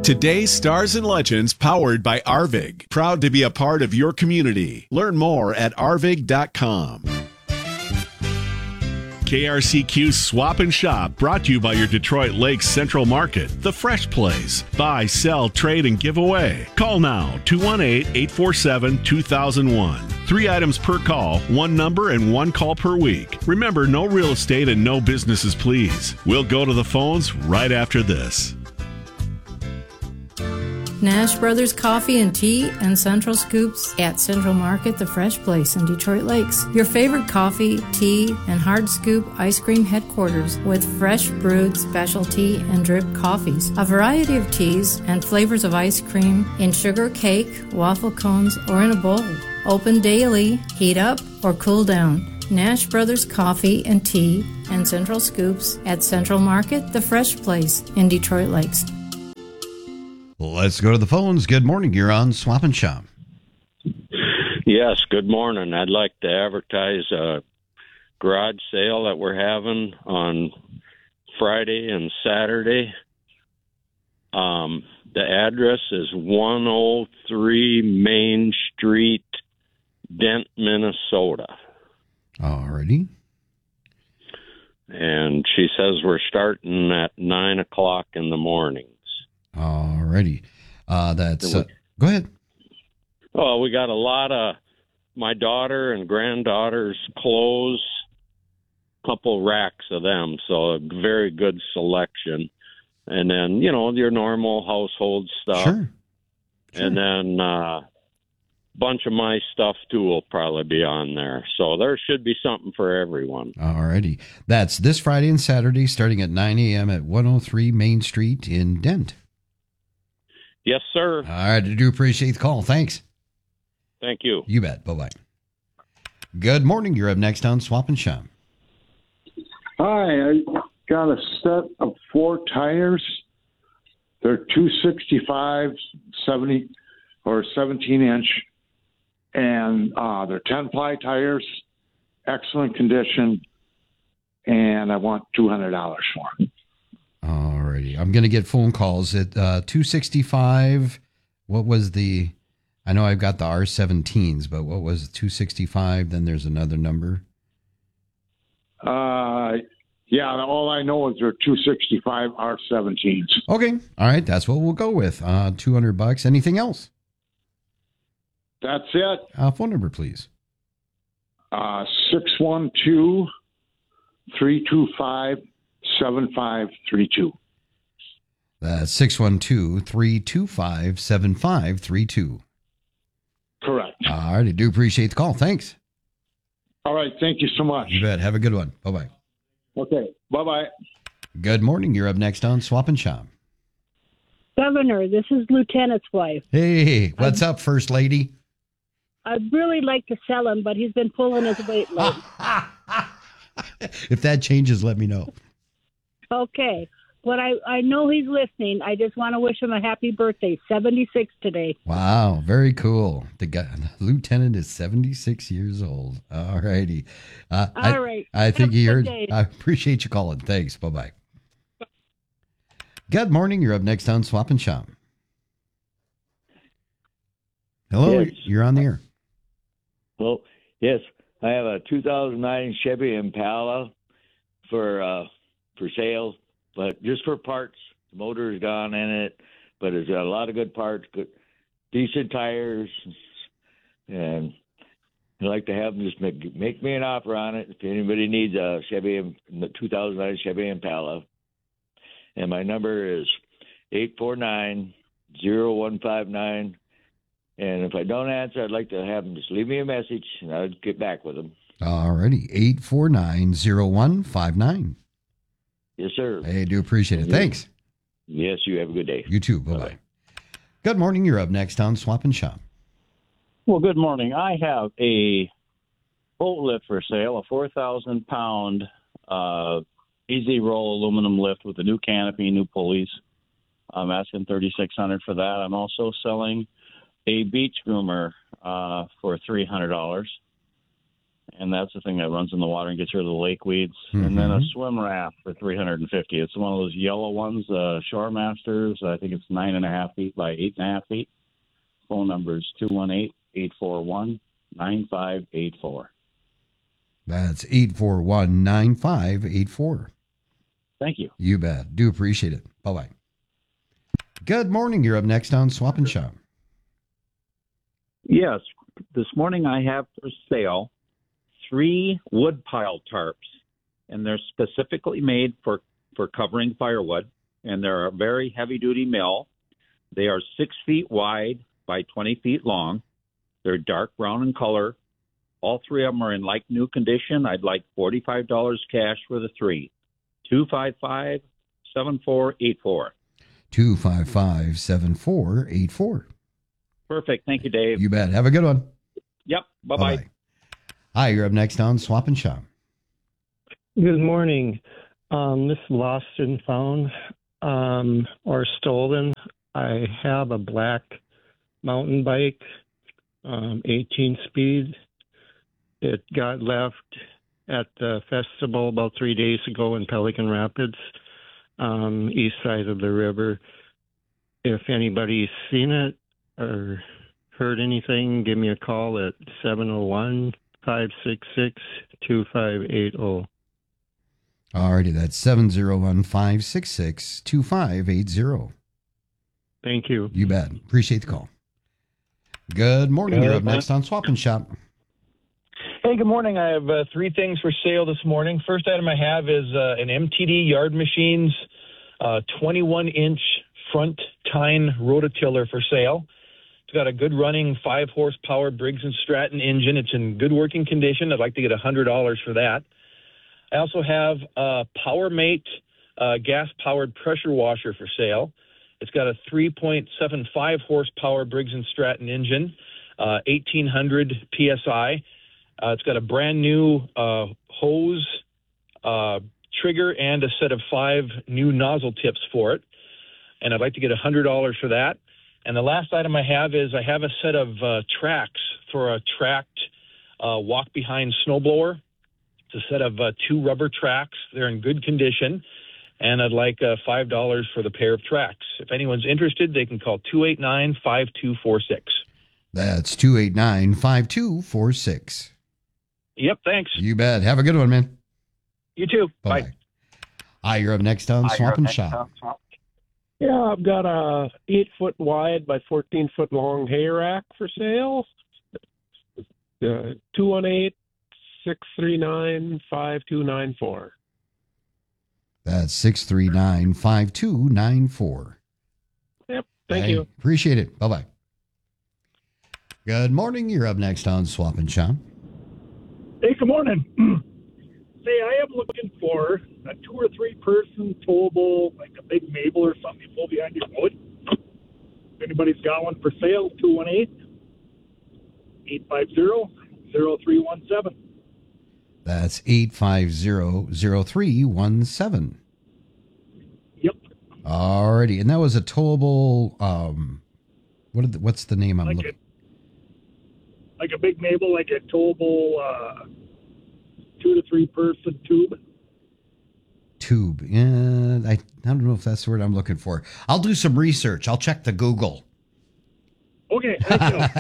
Today's Stars and Legends powered by Arvig. Proud to be a part of your community. Learn more at arvig.com. KRCQ Swap and Shop brought to you by your Detroit Lakes Central Market, the fresh place. Buy, sell, trade, and give away. Call now, 218-847-2001. 3 items per call, 1 number, and 1 call per week. Remember, no real estate and no businesses, please. We'll go to the phones right after this. Nash Brothers Coffee and Tea and Central Scoops at Central Market, the fresh place in Detroit Lakes. Your favorite coffee, tea, and hard scoop ice cream headquarters with fresh brewed specialty and drip coffees. A variety of teas and flavors of ice cream in sugar cake, waffle cones, or in a bowl. Open daily, heat up or cool down. Nash Brothers Coffee and Tea and Central Scoops at Central Market, the fresh place in Detroit Lakes. Let's go to the phones. Good morning. You're on Swap and Shop. Yes, good morning. I'd like to advertise a garage sale that we're having on Friday and Saturday. The address is 103 Main Street, Dent, Minnesota. Alrighty. And she says we're starting at 9 o'clock in the morning. Alrighty. Go ahead. Well, we got a lot of my daughter and granddaughter's clothes, couple racks of them, so a very good selection. And then, your normal household stuff. Sure. And then a bunch of my stuff, too, will probably be on there. So there should be something for everyone. Alrighty. That's this Friday and Saturday starting at 9 a.m. at 103 Main Street in Dent. Yes, sir. All right. I do appreciate the call. Thanks. Thank you. You bet. Bye-bye. Good morning. You're up next on Swap and Shop. Hi. I got a set of 4 tires. They're 265, 70 or 17-inch, and they're 10-ply tires, excellent condition, and I want $200 for them. Alrighty. I'm going to get phone calls at 265. What was I know I've got the R17s, but what was 265? Then there's another number. Yeah, all I know is they're 265 R17s. Okay. All right. That's what we'll go with. $200. Anything else? That's it. Phone number, please. 612-325-7532. That's 612-325-7532. Correct. All right. I do appreciate the call. Thanks. All right. Thank you so much. You bet. Have a good one. Bye-bye. Okay. Bye-bye. Good morning. You're up next on Swap and Shop. Governor, this is Lieutenant's wife. Hey, what's up, First Lady? I'd really like to sell him, but he's been pulling his weight lately. If that changes, let me know. Okay. But I know he's listening. I just want to wish him a happy birthday. 76 today. Wow, very cool. The lieutenant is 76 years old. All righty. All right. I think he heard. Day. I appreciate you calling. Thanks. Bye-bye. Good morning. You're up next on Swap and Shop. Hello. Yes. You're on the air. Well, yes. I have a 2009 Chevy Impala for sale, but just for parts. The motor is gone in it, but it's got a lot of good parts, good, decent tires, and I'd like to have them just make me an offer on it if anybody needs a 2009 Chevy Impala. And my number is 849-0159. And if I don't answer, I'd like to have them just leave me a message, and I'll get back with them. All righty. 849-0159. Yes, sir. I do appreciate it. Thanks. Yes, you have a good day. You too. Bye-bye. Good morning. You're up next on Swap and Shop. Well, good morning. I have a boat lift for sale, a 4,000-pound easy roll aluminum lift with a new canopy, new pulleys. I'm asking $3,600 for that. I'm also selling a beach groomer for $300. and that's the thing that runs in the water and gets rid of the lake weeds. And then a swim raft for $350. It's one of those yellow ones, Shore Masters. I think it's 9.5 feet by 8.5 feet. Phone number is 218-841-9584. That's 841-9584. Thank you. You bet. Do appreciate it. Bye-bye. Good morning. You're up next on Swap and Shop. Yes. This morning I have for sale 3 wood pile tarps, and they're specifically made for covering firewood, and they're a very heavy-duty mill. They are 6 feet wide by 20 feet long. They're dark brown in color. All 3 of them are in like new condition. I'd like $45 cash for the 3. 255-7484. 255-7484. Perfect. Thank you, Dave. You bet. Have a good one. Yep. Bye-bye. Bye-bye. Hi, you're up next on Swap and Shop. Good morning. This is lost and found or stolen. I have a black mountain bike, 18 speed. It got left at the festival about 3 days ago in Pelican Rapids, east side of the river. If anybody's seen it or heard anything, give me a call at 701-566-2580. Alrighty, that's 701-566-2580. Thank you. You bet. Appreciate the call. Good morning. You're up next on Swap and Shop. Hey, good morning. I have 3 things for sale this morning. First item I have is an MTD Yard Machines 21-inch front tine rototiller for sale. It's got a good running 5-horsepower Briggs & Stratton engine. It's in good working condition. I'd like to get $100 for that. I also have a PowerMate gas-powered pressure washer for sale. It's got a 3.75 horsepower Briggs & Stratton engine, 1,800 PSI. It's got a brand new hose, trigger, and a set of 5 new nozzle tips for it. And I'd like to get $100 for that. And the last item I have is I have a set of tracks for a tracked walk-behind snowblower. It's a set of 2 rubber tracks. They're in good condition. And I'd like $5 for the pair of tracks. If anyone's interested, they can call 289-5246. That's 289-5246. Yep, thanks. You bet. Have a good one, man. You too. Bye. Bye. Hi, you're up next on Swap and Shop. Yeah, I've got a 8-foot wide by 14-foot long hay rack for sale. 218-639-5294. That's 639-5294. Yep, thank you. Appreciate it. Bye-bye. Good morning. You're up next on Swap and Shop. Hey, good morning. Say, I am looking for a 2 or 3 person towable, like a big Mabel or something you pull behind your boat. If anybody's got one for sale, 218-850-0317. That's 850-0317. Yep. Alrighty. And that was a towable, what's the name I'm looking? Like a big Mabel, like a towable 2 to 3 person tube. Tube. Yeah, I don't know if that's the word I'm looking for. I'll do some research. I'll check the Google. Okay. Thank you.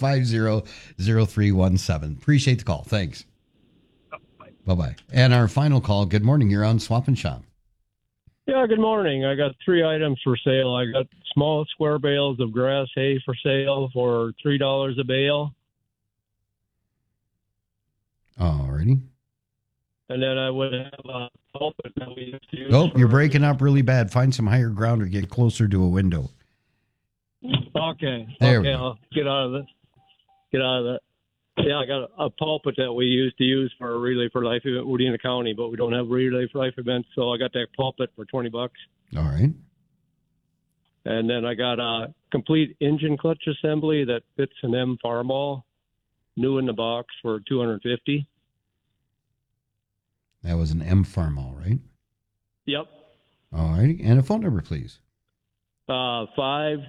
850-0317. Appreciate the call. Thanks. Bye-bye. And our final call. Good morning. You're on Swap and Shop. Yeah, good morning. I got 3 items for sale. I got small square bales of grass hay for sale for $3 a bale. Alrighty. And then I would have a pulpit that we used to use. Oh, you're breaking up really bad. Find some higher ground or get closer to a window. Okay. There okay, I'll get out of it. Yeah, I got a pulpit that we used to use for a Relay for Life event in Udina County, but we don't have Relay for Life events, so I got that pulpit for $20. All right. And then I got a complete engine clutch assembly that fits an M Farmall, new in the box for $250. That was an M Farmall, right? Yep. All right. And a phone number, please.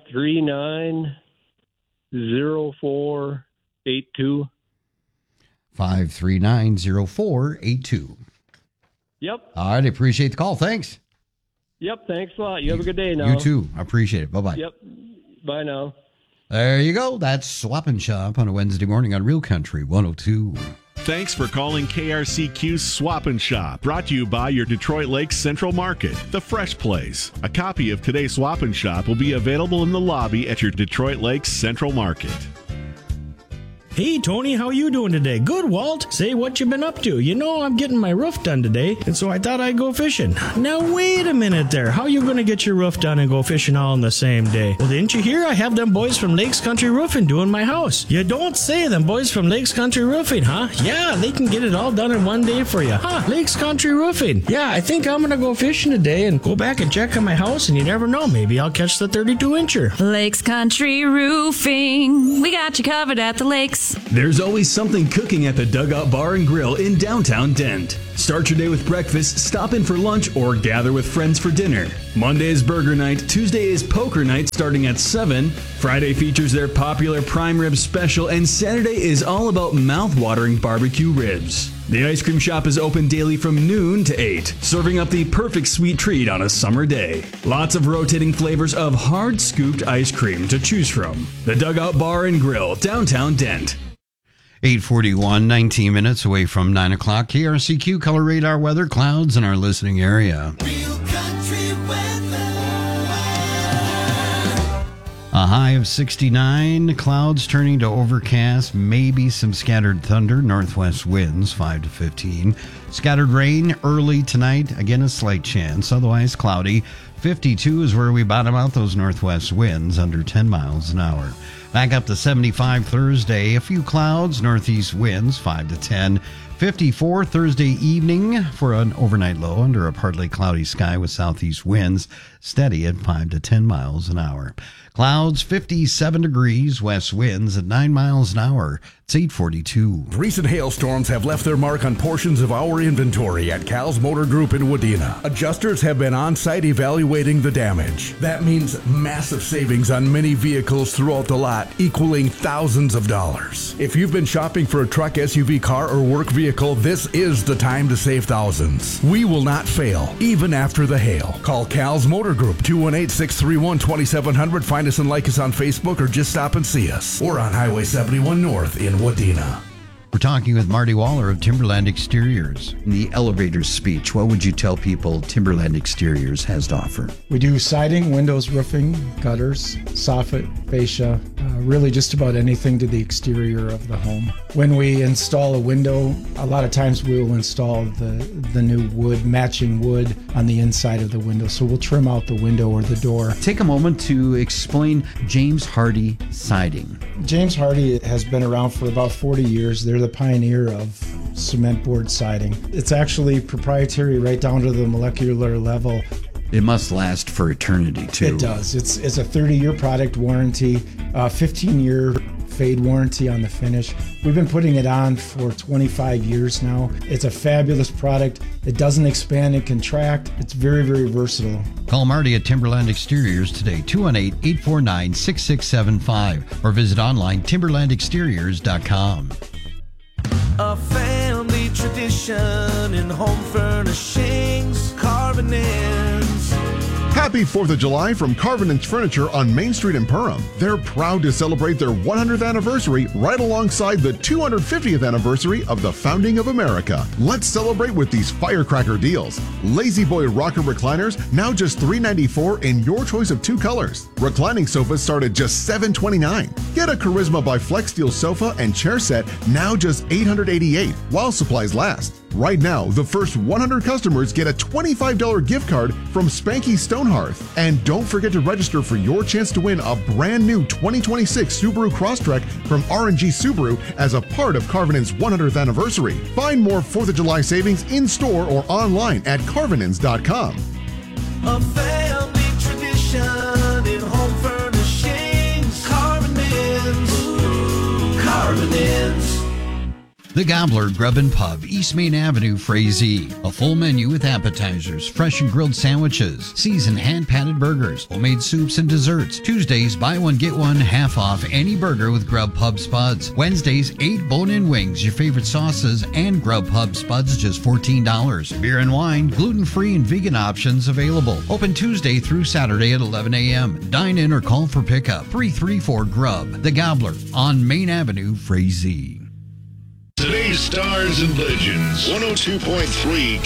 539-0482. 539-0482. Yep. All right, I appreciate the call. Thanks. Yep. Thanks a lot. You have a good day now. You too. I appreciate it. Bye-bye. Yep. Bye now. There you go. That's Swap and Shop on a Wednesday morning on Real Country 102. Thanks for calling KRCQ's Swap and Shop, brought to you by your Detroit Lakes Central Market, the fresh place. A copy of today's Swap and Shop will be available in the lobby at your Detroit Lakes Central Market. Hey, Tony, how you doing today? Good, Walt. Say, what you been up to? You know, I'm getting my roof done today, and so I thought I'd go fishing. Now, wait a minute there. How you going to get your roof done and go fishing all in the same day? Well, didn't you hear? I have them boys from Lakes Country Roofing doing my house. You don't say, them boys from Lakes Country Roofing, huh? Yeah, they can get it all done in one day for you. Huh, Lakes Country Roofing. Yeah, I think I'm going to go fishing today and go back and check on my house, and you never know, maybe I'll catch the 32-incher. Lakes Country Roofing. We got you covered at the lakes. There's always something cooking at the Dugout Bar and Grill in downtown Dent. Start your day with breakfast, stop in for lunch, or gather with friends for dinner. Monday is burger night, Tuesday is poker night starting at 7, Friday features their popular prime rib special, and Saturday is all about mouth-watering barbecue ribs. The ice cream shop is open daily from noon to 8, serving up the perfect sweet treat on a summer day. Lots of rotating flavors of hard-scooped ice cream to choose from. The Dugout Bar and Grill, downtown Dent. 8:41, 19 minutes away from 9 o'clock. KRCQ Color Radar weather, clouds in our listening area. A high of 69, clouds turning to overcast, maybe some scattered thunder, northwest winds 5 to 15. Scattered rain early tonight, again a slight chance, otherwise cloudy. 52 is where we bottom out those northwest winds under 10 miles an hour. Back up to 75 Thursday, a few clouds, northeast winds 5 to 10. 54 Thursday evening for an overnight low under a partly cloudy sky with southeast winds, steady at 5 to 10 miles an hour. Clouds 57 degrees, west winds at 9 miles an hour. It's 8:42. Recent hailstorms have left their mark on portions of our inventory at Cal's Motor Group in Wadena. Adjusters have been on site evaluating the damage. That means massive savings on many vehicles throughout the lot, equaling thousands of dollars. If you've been shopping for a truck, SUV, car, or work vehicle, this is the time to save thousands. We will not fail, even after the hail. Call Cal's Motor Group, 218-631-2700. Find us and like us on Facebook, or just stop and see us. Or on Highway 71 North in Wadena. We're talking with Marty Waller of Timberland Exteriors. In the elevator speech, what would you tell people Timberland Exteriors has to offer? We do siding, windows, roofing, gutters, soffit, fascia, really just about anything to the exterior of the home. When we install a window, a lot of times we will install the new wood, matching wood on the inside of the window. So we'll trim out the window or the door. Take a moment to explain James Hardie Siding. James Hardie has been around for about 40 years. They're the pioneer of cement board siding. It's actually proprietary right down to the molecular level. It must last for eternity, too. It does. It's a 30-year product warranty, 15-year fade warranty on the finish. We've been putting it on for 25 years now. It's a fabulous product. It doesn't expand and contract. It's very, very versatile. Call Marty at Timberland Exteriors today, 218-849-6675, or visit online timberlandexteriors.com. A family tradition in home furnishings, Carvin Inns. Happy 4th of July from Carvin Inns Furniture on Main Street in Perham. They're proud to celebrate their 100th anniversary right alongside the 250th anniversary of the founding of America. Let's celebrate with these firecracker deals. Lazy Boy rocker recliners, now just $394 in your choice of 2 colors. Reclining sofas start at just $729. Get a Charisma by Flex Steel sofa and chair set, now just $888 while supplies last. Right now, the first 100 customers get a $25 gift card from Spanky Stonehearth. And don't forget to register for your chance to win a brand new 2026 Subaru Crosstrek from R&G Subaru as a part of Carvin Inns' 100th anniversary. Find more 4th of July savings in store or online at carvinins.com. A family tradition in home furnishings, Carvin Inns. Carvin Inns. The Gobbler Grub and Pub, East Main Avenue, Frazee. A full menu with appetizers, fresh and grilled sandwiches, seasoned hand-patted burgers, homemade soups and desserts. Tuesdays, buy one, get one, half off any burger with Grub Pub Spuds. Wednesdays, 8 bone-in wings, your favorite sauces, and Grub Pub Spuds, just $14. Beer and wine, gluten-free and vegan options available. Open Tuesday through Saturday at 11 a.m. Dine in or call for pickup. 334-GRUB. The Gobbler on Main Avenue, Frazee. Today's Stars and Legends, 102.3